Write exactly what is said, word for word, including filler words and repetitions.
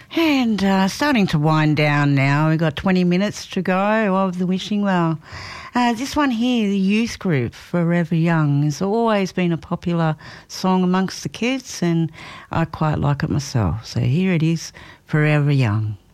And uh, starting to wind down now. We've got twenty minutes to go of the Wishing Well. Uh, this one here, the youth group, Forever Young, has always been a popular song amongst the kids, and I quite like it myself. So here it is, Forever Young.